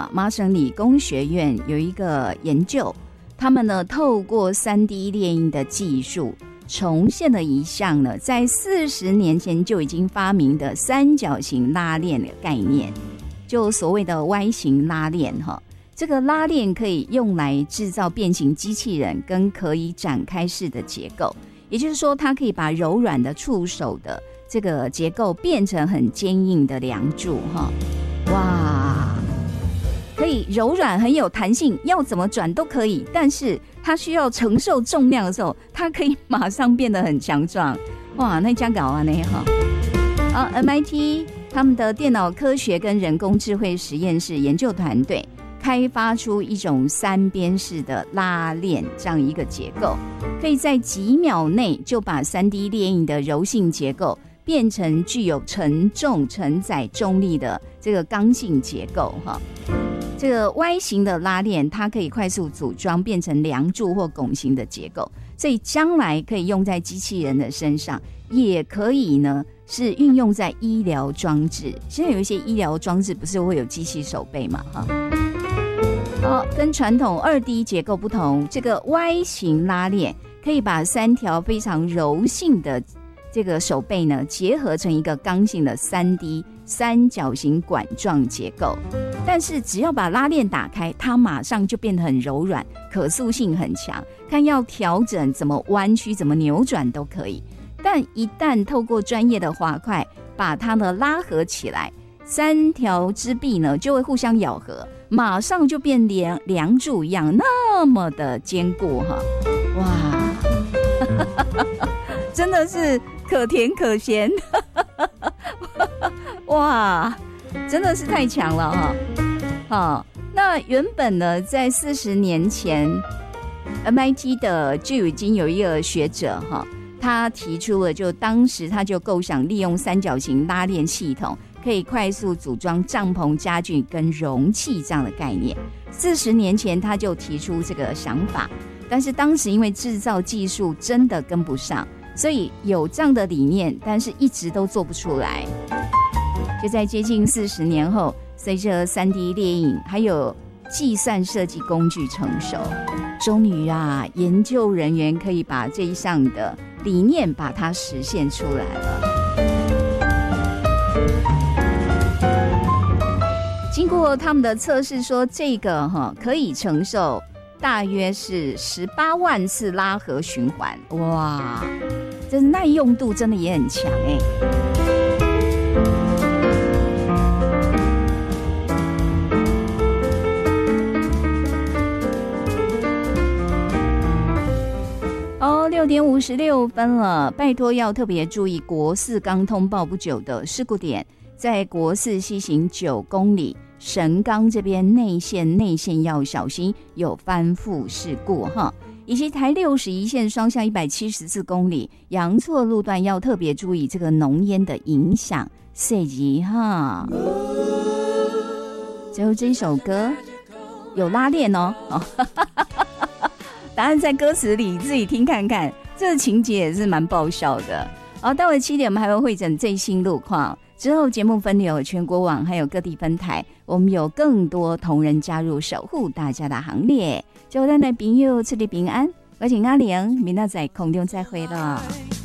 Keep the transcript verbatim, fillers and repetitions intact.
啊，麻省理工学院有一个研究，他们呢透过 三 D 列印的技术，重现了一项呢在四十年前就已经发明的三角形拉链的概念，就所谓的 Y 型拉链哈。这个拉链可以用来制造变形机器人跟可以展开式的结构，也就是说它可以把柔软的触手的这个结构变成很坚硬的梁柱哈。哇，可以柔软很有弹性，要怎么转都可以，但是它需要承受重量的时候，它可以马上变得很强壮。哇，那家搞啊那哈。好 ，M I T 他们的电脑科学跟人工智慧实验室研究团队开发出一种三边式的拉链这样一个结构，可以在几秒内就把 三 D 列印的柔性结构变成具有承重承载重力的这个刚性结构哈。这个 Y 型的拉链它可以快速组装变成梁柱或拱形的结构，所以将来可以用在机器人的身上，也可以呢是运用在医疗装置。现在有一些医疗装置不是会有机器手背嘛哈。好，跟传统 二 D 结构不同，这个 Y 型拉链可以把三条非常柔性的这个手背呢结合成一个刚性的 三 D 三角形管状结构，但是只要把拉链打开，它马上就变得很柔软，可塑性很强，看要调整怎么弯曲怎么扭转都可以。但一旦透过专业的滑块把它呢拉合起来，三条支臂呢就会互相咬合，马上就变梁梁柱一样那么的坚固哈。哇真的是可甜可咸哇真的是太强了哈。好，那原本呢在四十年前 M I T 的就已经有一个学者哈，他提出了，就当时他就构想利用三角形拉链系统可以快速组装帐篷、家具跟容器这样的概念。四十年前他就提出这个想法，但是当时因为制造技术真的跟不上，所以有这样的理念，但是一直都做不出来。就在接近四十年后，随着 三 D 列印还有计算设计工具成熟，终于啊，研究人员可以把这一项的理念把它实现出来了。经过他们的测试说，这个哈可以承受大约是十八万次拉合循环，哇，这耐用度真的也很强哎。哦，六点五十六分了，拜托要特别注意国四刚通报不久的事故点，在国四西行九公里。神冈这边内线内线要小心有翻覆事故哈，以及台六十一线双向一百七十四公里阳错路段要特别注意这个浓烟的影响，谢谢哈。最后这首歌有拉链哦，答案在歌词里，自己听看看，这个情节也是蛮爆笑的。好，待会七点我们还会会诊最新路况。之后节目分流全国网还有各地分台，我们有更多同仁加入守护大家的行列。祝咱的朋友出入平安，我是阿玲，明仔载空中再会了。